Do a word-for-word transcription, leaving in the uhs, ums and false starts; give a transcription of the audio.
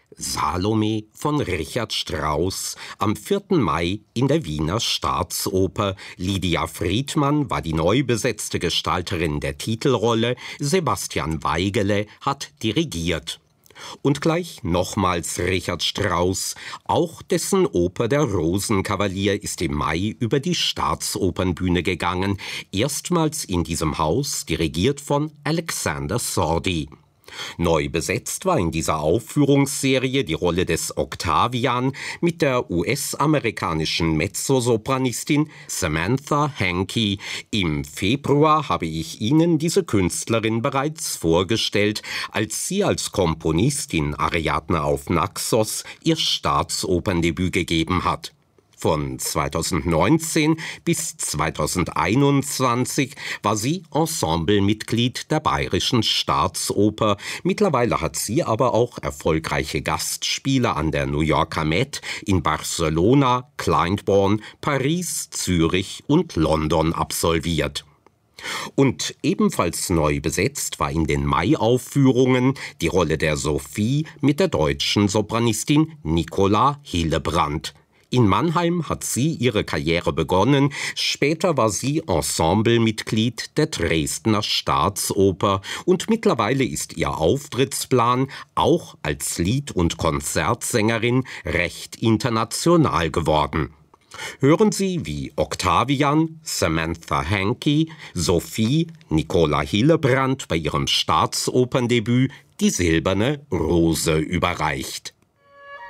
Salome von Richard Strauss am vierten Mai in der Wiener Staatsoper. Lydia Friedmann war die neu besetzte Gestalterin der Titelrolle, Sebastian Weigele hat dirigiert. Und gleich nochmals Richard Strauss. Auch dessen Oper Der Rosenkavalier ist im Mai über die Staatsopernbühne gegangen. Erstmals in diesem Haus, dirigiert von Alexander Sordi. Neu besetzt war in dieser Aufführungsserie die Rolle des Octavian mit der U S-amerikanischen Mezzosopranistin Samantha Hankey. Im Februar habe ich Ihnen diese Künstlerin bereits vorgestellt, als sie als Komponistin Ariadne auf Naxos ihr Staatsoperndebüt gegeben hat. Von zweitausendneunzehn bis zweitausendeinundzwanzig war sie Ensemblemitglied der Bayerischen Staatsoper. Mittlerweile hat sie aber auch erfolgreiche Gastspiele an der New Yorker Met, in Barcelona, Glyndebourne, Paris, Zürich und London absolviert. Und ebenfalls neu besetzt war in den Mai-Aufführungen die Rolle der Sophie mit der deutschen Sopranistin Nicola Hillebrand. In Mannheim hat sie ihre Karriere begonnen, später war sie Ensemblemitglied der Dresdner Staatsoper und mittlerweile ist ihr Auftrittsplan auch als Lied- und Konzertsängerin recht international geworden. Hören Sie, wie Octavian, Samantha Hankey, Sophie, Nicola Hillebrand bei ihrem Staatsoperndebüt die Silberne Rose überreicht.